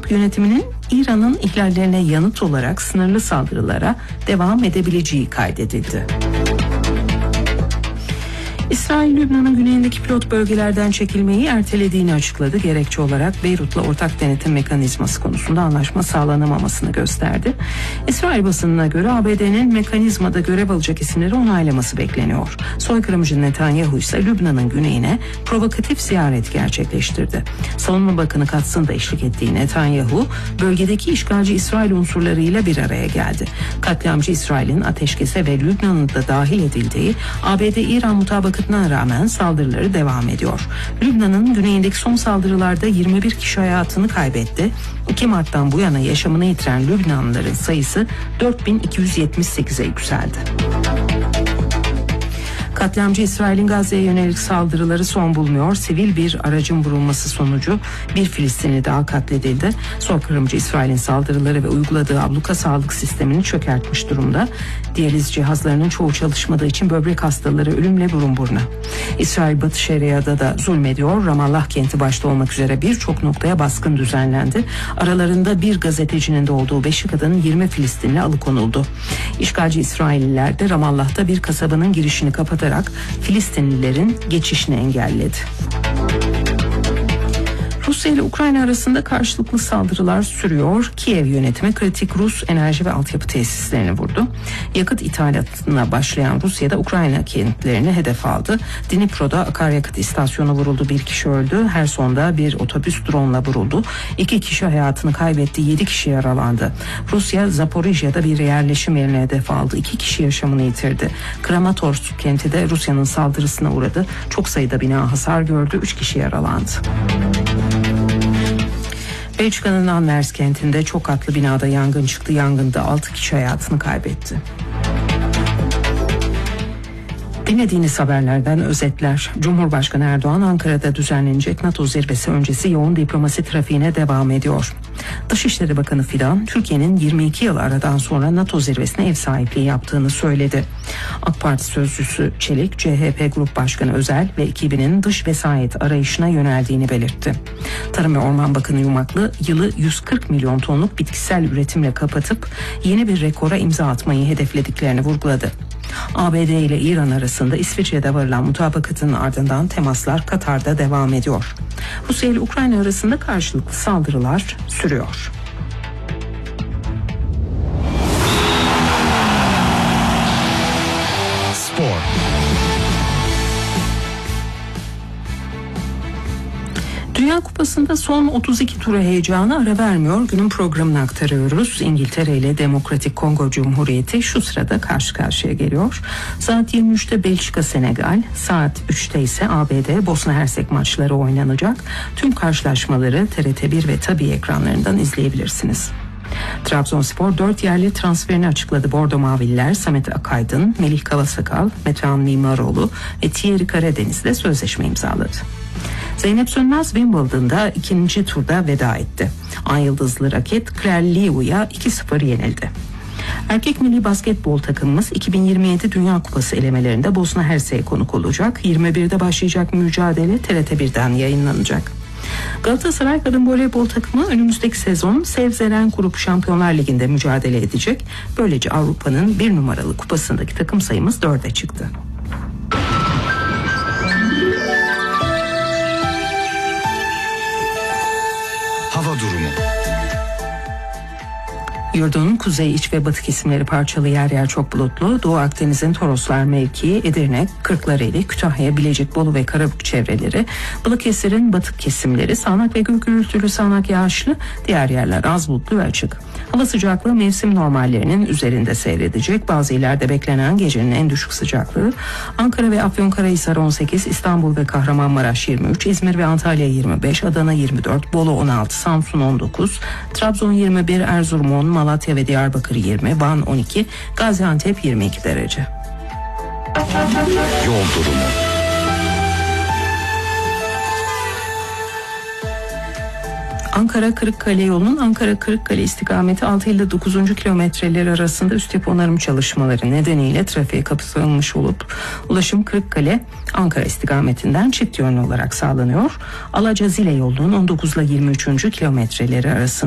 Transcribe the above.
Trump yönetiminin İran'ın ihlallerine yanıt olarak sınırlı saldırılara devam edebileceği kaydedildi. İsrail, Lübnan'ın güneyindeki pilot bölgelerden çekilmeyi ertelediğini açıkladı. Gerekçe olarak Beyrut'la ortak denetim mekanizması konusunda anlaşma sağlanamamasını gösterdi. İsrail basınına göre ABD'nin mekanizmada görev alacak isimleri onaylaması bekleniyor. Soykırımcı Netanyahu ise Lübnan'ın güneyine provokatif ziyaret gerçekleştirdi. Savunma Bakanı Katz'ın da eşlik ettiği Netanyahu, bölgedeki işgalci İsrail unsurlarıyla bir araya geldi. Katliamcı İsrail'in ateşkese ve Lübnan'ın da dahil edildiği ABD-İran mutabakatına rağmen saldırıları devam ediyor. Lübnan'ın güneyindeki son saldırılarda 21 kişi hayatını kaybetti. 2 Mart'tan bu yana yaşamını yitiren Lübnanlıların sayısı 4278'e yükseldi. Katliamcı İsrail'in Gazze'ye yönelik saldırıları son bulmuyor. Sivil bir aracın vurulması sonucu bir Filistinli daha katledildi. Soykırımcı İsrail'in saldırıları ve uyguladığı abluka sağlık sistemini çökertmiş durumda. Diyaliz cihazlarının çoğu çalışmadığı için böbrek hastaları ölümle burun buruna. İsrail Batı Şeria'da da zulmediyor. Ramallah kenti başta olmak üzere birçok noktaya baskın düzenlendi. Aralarında bir gazetecinin de olduğu 5 kadının 20 Filistinli alıkonuldu. İşgalci İsrailliler de Ramallah'ta bir kasabanın girişini kapatarak Filistinlilerin geçişini engelledi. Rusya ile Ukrayna arasında karşılıklı saldırılar sürüyor. Kiev yönetimi kritik Rus enerji ve altyapı tesislerini vurdu. Yakıt ithalatına başlayan Rusya'da Ukrayna kentlerini hedef aldı. Dnipro'da akaryakıt istasyonu vuruldu. 1 kişi öldü. Herson'da bir otobüs drone'la vuruldu. 2 kişi hayatını kaybetti. 7 kişi yaralandı. Rusya Zaporijya'da bir yerleşim yerine hedef aldı. 2 kişi yaşamını yitirdi. Kramatorsk kenti de Rusya'nın saldırısına uğradı. Çok sayıda bina hasar gördü. 3 kişi yaralandı. Belçika'nın Anvers kentinde çok katlı binada yangın çıktı. Yangında 6 kişi hayatını kaybetti. Dinlediğiniz haberlerden özetler. Cumhurbaşkanı Erdoğan Ankara'da düzenlenecek NATO zirvesi öncesi yoğun diplomasi trafiğine devam ediyor. Dışişleri Bakanı Fidan, Türkiye'nin 22 yıl aradan sonra NATO zirvesine ev sahipliği yaptığını söyledi. AK Parti sözcüsü Çelik, CHP Grup Başkanı Özel ve ekibinin dış vesayet arayışına yöneldiğini belirtti. Tarım ve Orman Bakanı Yumaklı, yılı 140 milyon tonluk bitkisel üretimle kapatıp yeni bir rekora imza atmayı hedeflediklerini vurguladı. ABD ile İran arasında İsviçre'de varılan mutabakatın ardından temaslar Katar'da devam ediyor. Rusya ile Ukrayna arasında karşılıklı saldırılar sürüyor. Spor. Dünya Kupası'nda son 32 tura heyecanı ara vermiyor. Günün programını aktarıyoruz. İngiltere ile Demokratik Kongo Cumhuriyeti şu sırada karşı karşıya geliyor. Saat 23'te Belçika Senegal, saat 3'te ise ABD Bosna Hersek maçları oynanacak. Tüm karşılaşmaları TRT1 ve Tabii ekranlarından izleyebilirsiniz. Trabzonspor 4 yerli transferini açıkladı. Bordo Mavililer Samet Akaydın, Melih Kavasakal, Metehan Mimaroğlu ve Thierry Karadeniz'le sözleşme imzaladı. Zeynep Sönmez Wimbledon'da ikinci turda veda etti. Ay yıldızlı raket Claire Liu'ya 2-0 yenildi. Erkek milli basketbol takımımız 2027 Dünya Kupası elemelerinde Bosna Hersek'e konuk olacak. 21'de başlayacak mücadele TRT1'den yayınlanacak. Galatasaray kadın voleybol takımı önümüzdeki sezon Sevzeren Grup Şampiyonlar Ligi'nde mücadele edecek. Böylece Avrupa'nın 1 numaralı kupasındaki takım sayımız 4'e çıktı. Hava durumu. Yurdun kuzey, iç ve batı kesimleri parçalı, yer yer çok bulutlu. Doğu Akdeniz'in Toroslar mevkii, Edirne, Kırklareli, Kütahya, Bilecik, Bolu ve Karabük çevreleri, Balıkesir'in batık kesimleri sağanak ve gürültülü sağanak yağışlı, diğer yerler az bulutlu ve açık. Hava sıcaklığı mevsim normallerinin üzerinde seyredecek. Bazı illerde beklenen gecenin en düşük sıcaklığı Ankara ve Afyonkarahisar 18, İstanbul ve Kahramanmaraş 23, İzmir ve Antalya 25, Adana 24, Bolu 16, Samsun 19, Trabzon 21, Erzurum 10, Malatya ve Diyarbakır 20, Van 12, Gaziantep 22 derece. Yol durumu. Ankara-Kırıkkale yolunun Ankara-Kırıkkale istikameti 6 ile 9. kilometreleri arasında üst yapı onarım çalışmaları nedeniyle trafiğe kapatılmış olup ulaşım Kırıkkale-Ankara istikametinden çift yönlü olarak sağlanıyor. Alaca-Zile yolunun 19 ile 23. kilometreleri arasında